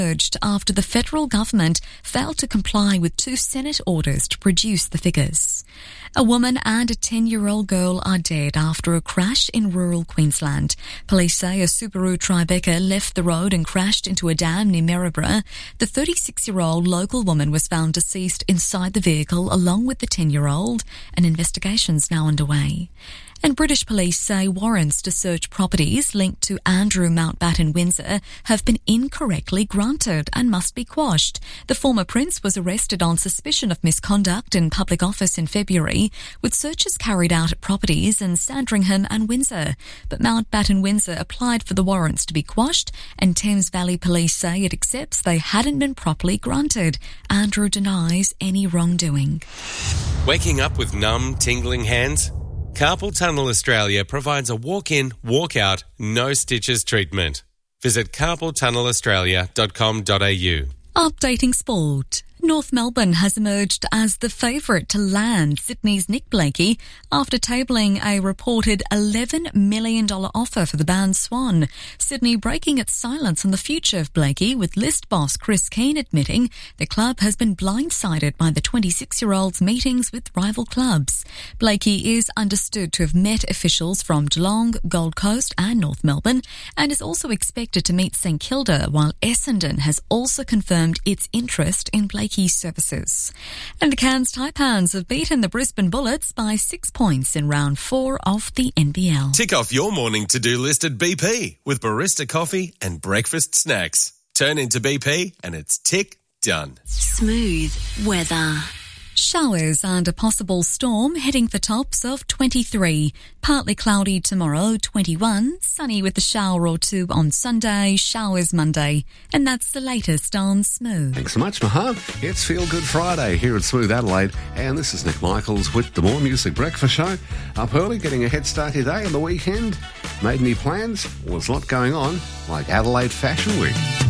urged after the federal government failed to comply with 2 Senate orders to produce the figures. A woman and a 10-year-old girl are dead after a crash in rural Queensland. Police say a Subaru Tribeca left the road and crashed into a dam near Maryborough. The 36-year-old local woman was found deceased inside the vehicle along with the 10-year-old. An investigation's now underway. And British police say warrants to search properties linked to Andrew Mountbatten Windsor have been incorrectly granted and must be quashed. The former prince was arrested on suspicion of misconduct in public office in February, with searches carried out at properties in Sandringham and Windsor. But Mountbatten Windsor applied for the warrants to be quashed, and Thames Valley Police say it accepts they hadn't been properly granted. Andrew denies any wrongdoing. Waking up with numb, tingling hands? Carpal Tunnel Australia provides a walk-in, walk-out, no-stitches treatment. Visit carpaltunnelaustralia.com.au. Updating sport. North Melbourne has emerged as the favourite to land Sydney's Nick Blakey after tabling a reported $11 million offer for the band Swan. Sydney breaking its silence on the future of Blakey, with list boss Chris Keane admitting the club has been blindsided by the 26-year-old's meetings with rival clubs. Blakey is understood to have met officials from Geelong, Gold Coast and North Melbourne, and is also expected to meet St Kilda, while Essendon has also confirmed its interest in Blakey services. And the Cairns Taipans have beaten the Brisbane Bullets by 6 points in round 4 of the NBL. Tick off your morning to-do list at BP with barista coffee and breakfast snacks. Turn into BP and it's tick done. Smooth weather. Showers and a possible storm heading for tops of 23. Partly cloudy tomorrow, 21. Sunny with a shower or 2 on Sunday, showers Monday. And that's the latest on Smooth. Thanks so much, Maha. It's Feel Good Friday here at Smooth Adelaide. And this is Nick Michaels with the More Music Breakfast Show. Up early, getting a head start today on the weekend. Made any plans? Well, there's a lot going on, like Adelaide Fashion Week.